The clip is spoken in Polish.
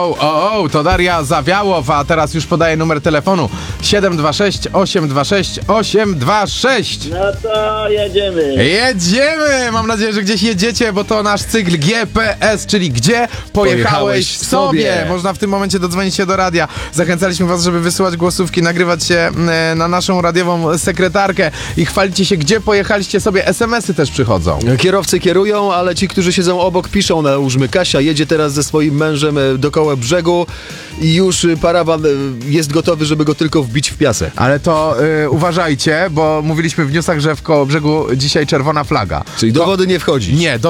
To Daria Zawiałow, a teraz już podaję numer telefonu 726 826 826. No to jedziemy. Jedziemy! Mam nadzieję, że gdzieś jedziecie, bo to nasz cykl GPS, czyli gdzie pojechałeś sobie. Można w tym momencie dodzwonić się do radia. Zachęcaliśmy was, żeby wysyłać głosówki, nagrywać się na naszą radiową sekretarkę i chwalicie się, gdzie pojechaliście sobie. SMS-y też przychodzą. Kierowcy kierują, ale ci, którzy siedzą obok, piszą. Nałóżmy, Kasia jedzie teraz ze swoim mężem dookoła brzegu i już parawan jest gotowy, żeby go tylko wbić w piasek. Ale to uważajcie, bo mówiliśmy w newsach, że w Kołobrzegu dzisiaj czerwona flaga. Czyli do wody nie wchodzi. Nie, do